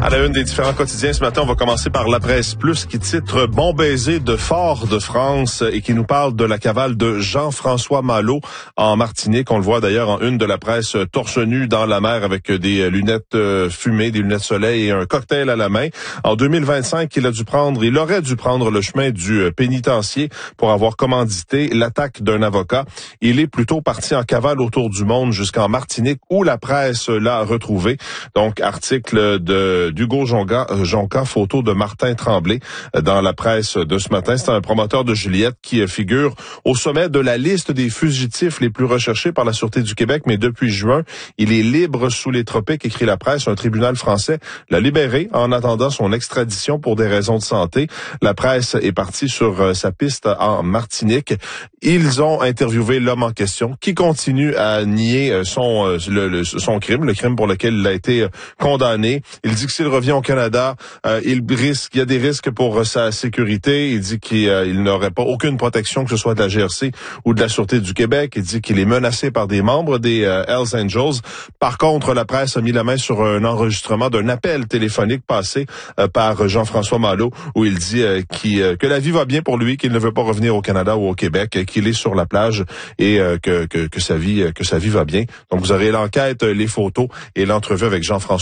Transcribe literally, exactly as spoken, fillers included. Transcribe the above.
À la une des différents quotidiens ce matin, on va commencer par La Presse Plus qui titre « Bon baiser de Fort-de-France » et qui nous parle de la cavale de Jean-François Malo en Martinique. On le voit d'ailleurs en une de la presse torse nu dans la mer avec des lunettes fumées, des lunettes soleil et un cocktail à la main. En deux mille vingt-cinq, il a dû prendre, il aurait dû prendre le chemin du pénitencier pour avoir commandité l'attaque d'un avocat. Il est plutôt parti en cavale autour du monde jusqu'en Martinique où la presse l'a retrouvé. Donc, article de d'Hugo Jonca, Jonca, photo de Martin Tremblay dans la presse de ce matin. C'est un promoteur de Juliette qui figure au sommet de la liste des fugitifs les plus recherchés par la Sûreté du Québec. Mais depuis juin, il est libre sous les tropiques, écrit la presse. Un tribunal français l'a libéré en attendant son extradition pour des raisons de santé. La presse est partie sur sa piste en Martinique. Ils ont interviewé l'homme en question qui continue à nier son, le, le, son crime, le crime pour lequel il a été condamné. Il dit que s'il revient au Canada, euh, il risque, il y a des risques pour sa sécurité. Il dit qu'il euh, il n'aurait pas aucune protection, que ce soit de la G R C ou de la Sûreté du Québec. Il dit qu'il est menacé par des membres des euh, Hells Angels. Par contre, la presse a mis la main sur un enregistrement d'un appel téléphonique passé euh, par Jean-François Malo, où il dit euh, qu'il, euh, que la vie va bien pour lui, qu'il ne veut pas revenir au Canada ou au Québec, euh, qu'il est sur la plage et euh, que, que, que sa vie, que sa vie va bien. Donc, vous aurez l'enquête, les photos et l'entrevue avec Jean-François